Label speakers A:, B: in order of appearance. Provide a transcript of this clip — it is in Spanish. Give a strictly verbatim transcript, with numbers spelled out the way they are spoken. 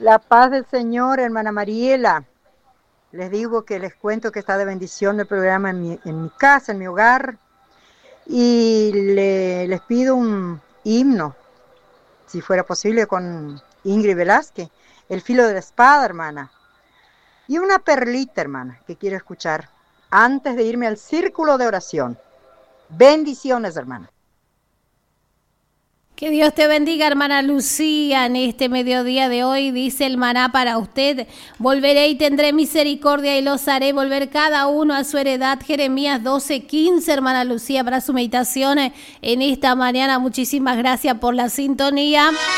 A: La paz del Señor, hermana Mariela. Les digo que les cuento que está de bendición el programa en mi, en mi casa, en mi hogar. Y le, les pido un himno, si fuera posible, con Ingrid Velázquez. El filo de la espada, hermana. Y una perlita, hermana, que quiero escuchar antes de irme al círculo de oración. Bendiciones, hermana.
B: Que Dios te bendiga, hermana Lucía, en este mediodía de hoy. Dice el maná para usted: volveré y tendré misericordia y los haré volver cada uno a su heredad. Jeremías doce quince, hermana Lucía, para su meditación en esta mañana. Muchísimas gracias por la sintonía.